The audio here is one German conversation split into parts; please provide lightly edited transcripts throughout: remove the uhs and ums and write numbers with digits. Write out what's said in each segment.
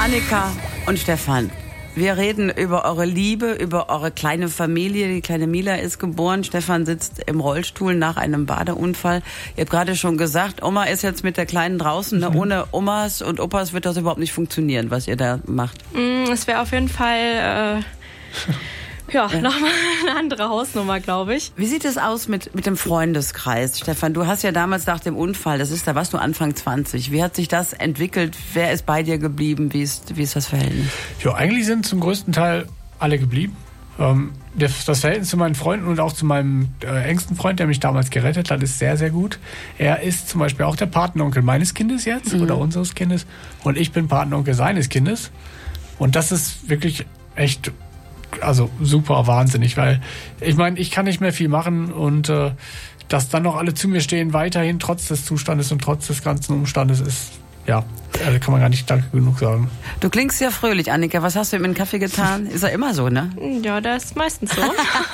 Annika und Stefan, wir reden über eure Liebe, über eure kleine Familie. Die kleine Mila ist geboren. Stefan sitzt im Rollstuhl nach einem Badeunfall. Ihr habt gerade schon gesagt, Oma ist jetzt mit der Kleinen draußen. Ne? Ohne Omas und Opas wird das überhaupt nicht funktionieren, was ihr da macht. Es wäre auf jeden Fall... nochmal eine andere Hausnummer, glaube ich. Wie sieht es aus mit dem Freundeskreis? Stefan, du hast ja damals nach dem Unfall, da warst du Anfang 20. Wie hat sich das entwickelt? Wer ist bei dir geblieben? Wie ist das Verhältnis? Ja, eigentlich sind zum größten Teil alle geblieben. Das Verhältnis zu meinen Freunden und auch zu meinem engsten Freund, der mich damals gerettet hat, ist sehr, sehr gut. Er ist zum Beispiel auch der Patenonkel meines Kindes jetzt oder unseres Kindes und ich bin Patenonkel seines Kindes. Und das ist wirklich echt... Also super wahnsinnig, weil ich meine, ich kann nicht mehr viel machen und dass dann noch alle zu mir stehen, weiterhin trotz des Zustandes und trotz des ganzen Umstandes ist, kann man gar nicht danke genug sagen. Du klingst sehr fröhlich, Annika. Was hast du ihm in den Kaffee getan? Ist er immer so, ne? Ja, das ist meistens so.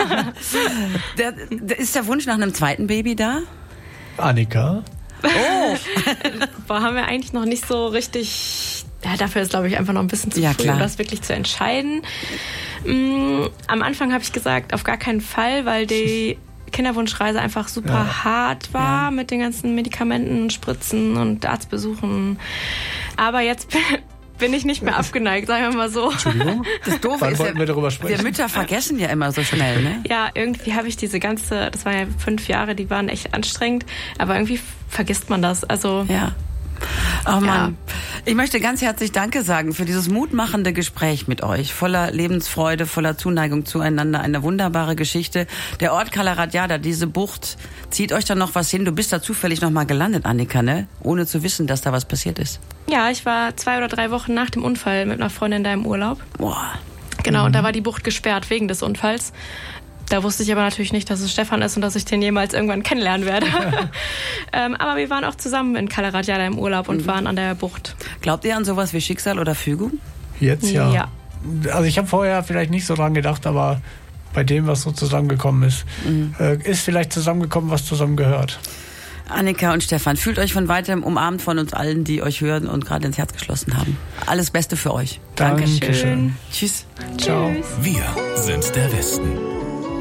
Ist der Wunsch nach einem zweiten Baby da? Annika? Oh! Haben wir eigentlich noch nicht so richtig... Ja, dafür ist, glaube ich, einfach noch ein bisschen zu früh, um das wirklich zu entscheiden. Am Anfang habe ich gesagt, auf gar keinen Fall, weil die Kinderwunschreise einfach super hart war mit den ganzen Medikamenten, Spritzen und Arztbesuchen. Aber jetzt bin ich nicht mehr abgeneigt, sagen wir mal so. Entschuldigung? Das Doofe Wann ist wollten wir darüber sprechen? Wir Mütter vergessen ja immer so schnell, ne? Ja, irgendwie habe ich das waren ja 5 Jahre, die waren echt anstrengend, aber irgendwie vergisst man das. Also ja. Oh Mann. Ja. Ich möchte ganz herzlich Danke sagen für dieses mutmachende Gespräch mit euch. Voller Lebensfreude, voller Zuneigung zueinander. Eine wunderbare Geschichte. Der Ort Kalaratjada, diese Bucht, zieht euch da noch was hin? Du bist da zufällig noch mal gelandet, Annika, ne? Ohne zu wissen, dass da was passiert ist. Ja, ich war 2 oder 3 Wochen nach dem Unfall mit einer Freundin da im Urlaub. Boah. Genau, und da war die Bucht gesperrt wegen des Unfalls. Da wusste ich aber natürlich nicht, dass es Stefan ist und dass ich den jemals irgendwann kennenlernen werde. Aber wir waren auch zusammen in Kalaratjada im Urlaub und waren an der Bucht. Glaubt ihr an sowas wie Schicksal oder Fügung? Jetzt ja. Also ich habe vorher vielleicht nicht so dran gedacht, aber bei dem, was so zusammengekommen ist, ist vielleicht zusammengekommen, was zusammengehört. Annika und Stefan, fühlt euch von weitem umarmt von uns allen, die euch hören und gerade ins Herz geschlossen haben. Alles Beste für euch. Dankeschön. Tschüss. Ciao. Wir sind der Westen.